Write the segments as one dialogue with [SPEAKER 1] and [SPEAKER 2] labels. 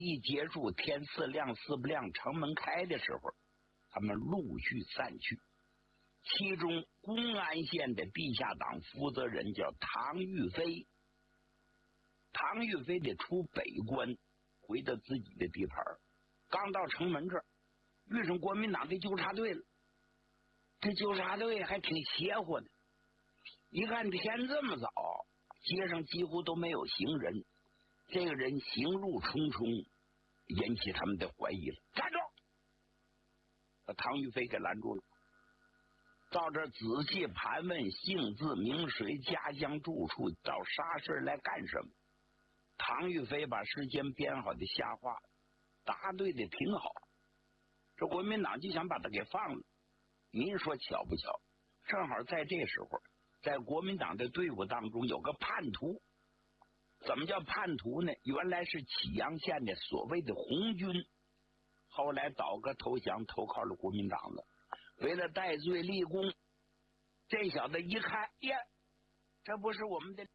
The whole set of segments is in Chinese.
[SPEAKER 1] 一结束，天4亮4不亮，城门开的时候，他们陆续散去。其中公安县的地下党负责人叫唐玉飞，唐玉飞得出北关，回到自己的地盘。刚到城门这儿，遇上国民党的纠察队了。这纠察队还挺邪乎的，一看天这么早，街上几乎都没有行人，这个人行路匆匆，引起他们的怀疑了。站住！把唐玉飞给拦住了。到这仔细盘问姓字名谁家乡住处，找啥事来干什么。唐玉飞把事先编好的瞎话答对的挺好，这国民党就想把他给放了。您说巧不巧，正好在这时候，在国民党的队伍当中有个叛徒。怎么叫叛徒呢？原来是启阳县的所谓的红军，后来倒戈投降，投靠了国民党了。为了戴罪立功，这小子一看呀，这不是我们的。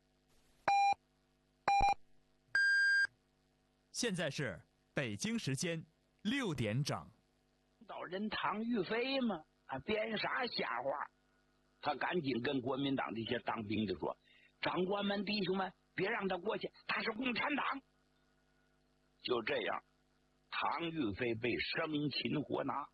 [SPEAKER 2] 现在是北京时间6点整。
[SPEAKER 1] 导人唐玉飞嘛，编啥瞎话？他赶紧跟国民党这些当兵的说：“长官们、弟兄们，别让他过去，他是共产党。”就这样，唐玉飞被生擒活拿。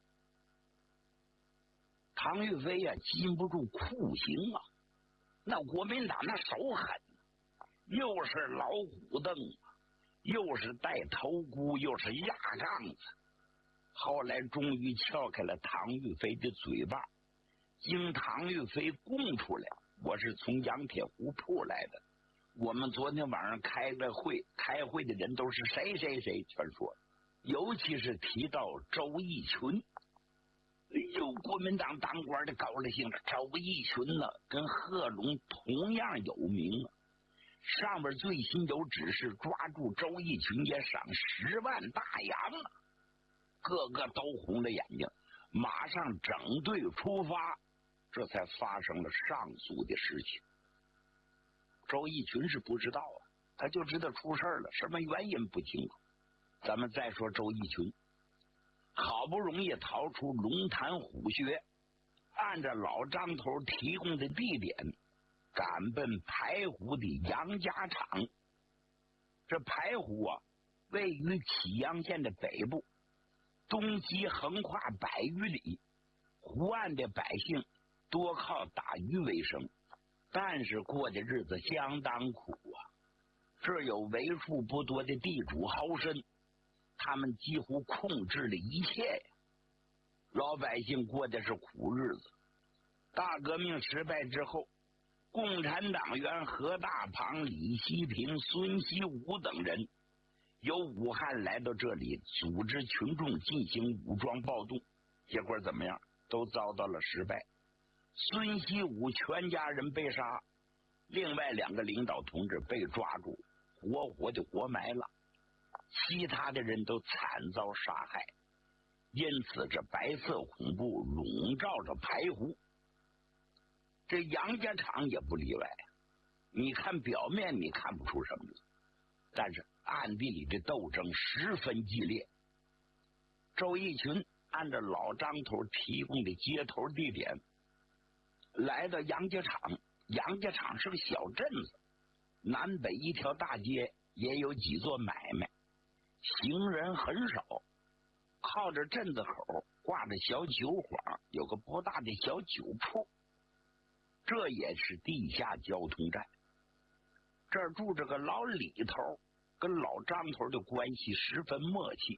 [SPEAKER 1] 唐玉飞呀，禁不住酷刑啊！那国民党那手狠，又是老虎凳，又是带头箍，又是压杠子。后来终于撬开了唐玉飞的嘴巴，经唐玉飞供出来，我是从杨铁湖铺来的。我们昨天晚上开了会，开会的人都是谁谁谁，全说，尤其是提到周逸群。哎呦，国民党当官的高了兴了，周逸群呢，跟贺龙同样有名啊。上边最新有指示，抓住周逸群也赏10万大洋啊！个个都红了眼睛，马上整队出发，这才发生了上述的事情。周逸群是不知道啊，他就知道出事了，什么原因不清楚。咱们再说周逸群，好不容易逃出龙潭虎穴，按照老张头提供的地点，赶奔排湖的杨家场。这排湖啊，位于启阳县的北部，东西横跨100余里，湖岸的百姓多靠打鱼为生，但是过的日子相当苦啊。这有为数不多的地主豪绅，他们几乎控制了一切呀。老百姓过的是苦日子。大革命失败之后，共产党员何大庞、李希平、孙锡武等人由武汉来到这里，组织群众进行武装暴动，结果怎么样？都遭到了失败。孙锡武全家人被杀，另外2个领导同志被抓住，活活的活埋了，其他的人都惨遭杀害。因此这白色恐怖笼罩着排湖。这杨家场也不例外，你看表面你看不出什么来，但是暗地里的斗争十分激烈。周逸群按照老张头提供的接头地点来到杨家场。杨家场是个小镇子，南北一条大街，也有几座买卖，行人很少。靠着镇子口挂着小酒幌，有个不大的小酒铺，这也是地下交通站。这儿住着个老李头，跟老张头的关系十分默契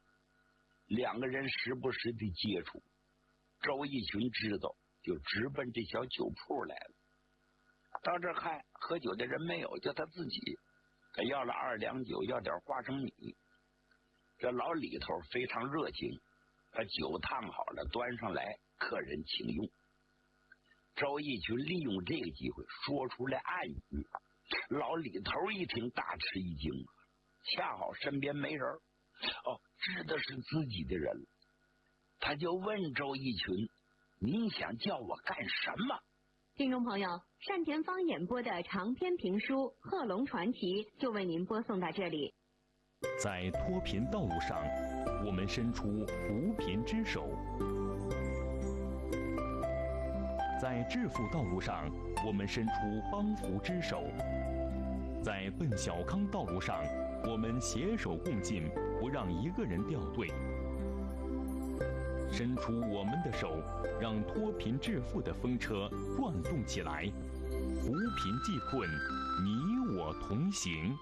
[SPEAKER 1] ，2个人时不时的接触。周逸群知道，就直奔这小酒铺来了。到这儿看喝酒的人没有，就他自己，他要了2两酒，要点花生米。这老李头非常热情，把酒烫好了端上来，客人请用。周逸群利用这个机会说出来暗语，老李头一听大吃一惊，恰好身边没人，知道是自己的人，他就问周逸群：“您想叫我干什么？”
[SPEAKER 3] 听众朋友，单田芳演播的长篇评书《贺龙传奇》就为您播送到这里。
[SPEAKER 4] 在脱贫道路上，我们伸出扶贫之手；在致富道路上，我们伸出帮扶之手；在奔小康道路上，我们携手共进，不让一个人掉队。伸出我们的手，让脱贫致富的风车转动起来，扶贫济困，你我同行。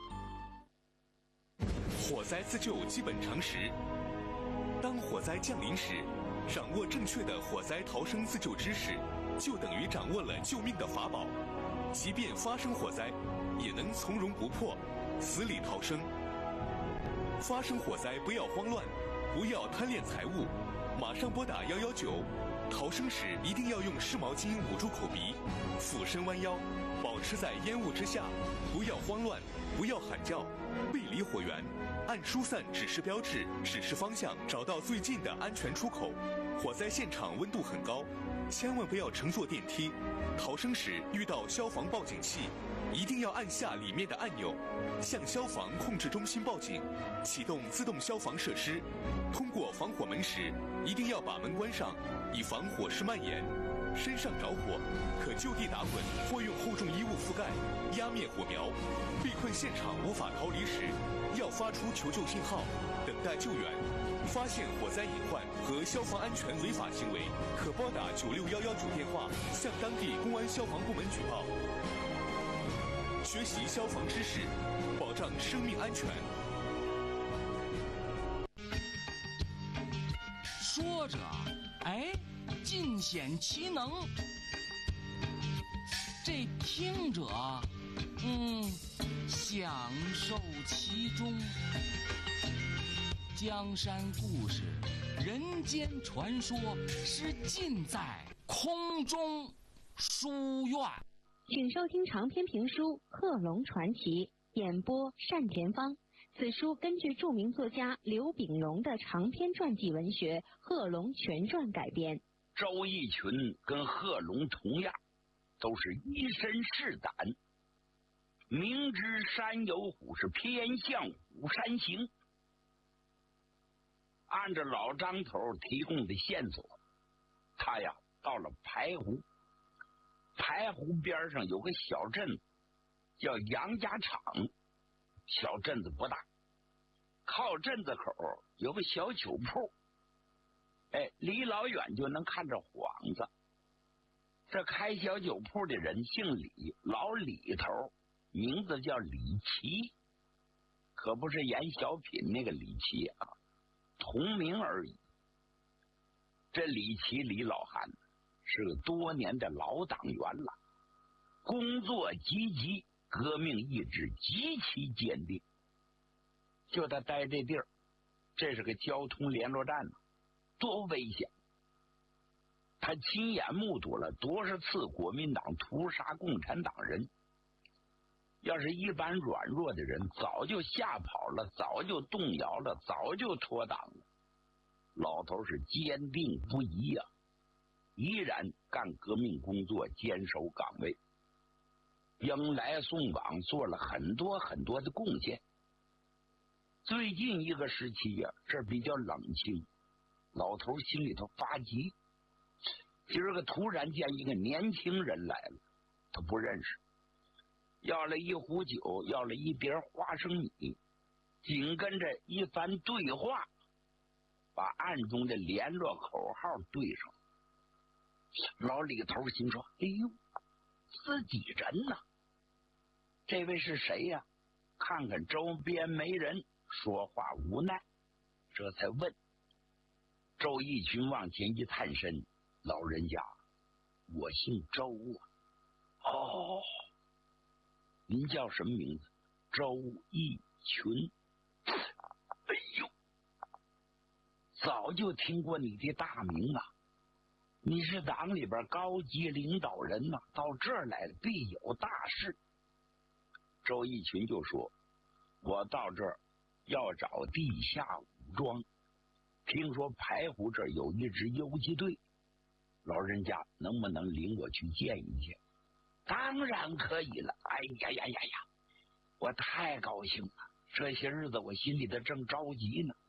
[SPEAKER 5] 火灾自救基本常识：当火灾降临时，掌握正确的火灾逃生自救知识，就等于掌握了救命的法宝。即便发生火灾，也能从容不迫，死里逃生。发生火灾不要慌乱，不要贪恋财物，马上拨打119。逃生时一定要用湿毛巾捂住口鼻，俯身弯腰，保持在烟雾之下，不要慌乱，不要喊叫，背离火源，按疏散指示标志指示方向，找到最近的安全出口。火灾现场温度很高，千万不要乘坐电梯。逃生时遇到消防报警器，一定要按下里面的按钮，向消防控制中心报警，启动自动消防设施。通过防火门时，一定要把门关上，以防火势蔓延。身上着火，可就地打滚或用厚重衣物覆盖，压灭火苗。被困现场无法逃离时，要发出求救信号，等待救援。发现火灾隐患和消防安全违法行为，可拨打96119电话，向当地公安消防部门举报。学习消防知识，保障生命安全。
[SPEAKER 6] 说着，哎，尽显其能；这听者，享受其中。江山故事，人间传说，是尽在空中书院。
[SPEAKER 3] 请收听长篇评书《贺龙传奇》，演播单田芳。此书根据著名作家刘秉荣的长篇传记文学《贺龙全传》改编。
[SPEAKER 1] 周逸群跟贺龙同样，都是一身是胆，明知山有虎，是偏向虎山行。按照老张头提供的线索，他呀到了排湖，排湖边上有个小镇叫杨家场，小镇子不大，靠镇子口有个小酒铺，离老远就能看着幌子。这开小酒铺的人姓李，老李头，名字叫李奇，可不是演小品那个李奇啊，同名而已。这李奇李老汉是个多年的老党员了，工作积极，革命意志极其坚定。就他待这地儿，这是个交通联络站，多危险！他亲眼目睹了多少次国民党屠杀共产党人，要是一般软弱的人，早就吓跑了，早就动摇了，早就脱党了。老头是坚定不移呀，依然干革命工作，坚守岗位，迎来送往，做了很多很多的贡献。最近一个时期呀，这比较冷清，老头心里头发急。今儿个突然间一个年轻人来了，他不认识，要了一壶酒，要了一碟花生米，紧跟着一番对话，把暗中的联络口号对上。老李头心说：“哎呦，自己人呐！这位是谁呀？”看看周边没人，说话无奈，这才问。周逸群往前一探身：“老人家，我姓周啊。”“哦，您叫什么名字？”“周逸群。”“哎呦，早就听过你的大名啊！你是党里边高级领导人呐，到这儿来了必有大事。”周逸群就说：“我到这儿要找地下武装，听说排湖这儿有一支游击队，老人家能不能领我去见一见？”“当然可以了。”“哎呀呀呀呀，我太高兴了！ 这些日子我心里头正着急呢，